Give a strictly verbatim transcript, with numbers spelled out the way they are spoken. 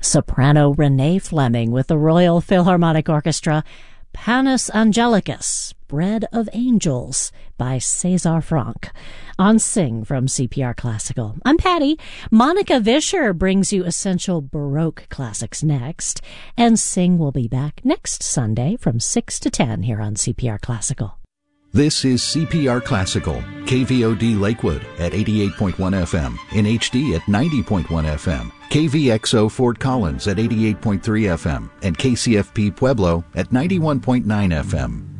Soprano Renee Fleming with the Royal Philharmonic Orchestra, Panis Angelicus, Bread of Angels by César Franck, on Sing from C P R Classical. I'm Patty. Monica Vischer brings you essential Baroque classics next, and Sing will be back next Sunday from six to ten here on C P R Classical. This is C P R Classical, K V O D Lakewood at eighty-eight point one F M, in H D at ninety point one F M, K V X O Fort Collins at eighty-eight point three F M, and K C F P Pueblo at ninety-one point nine F M.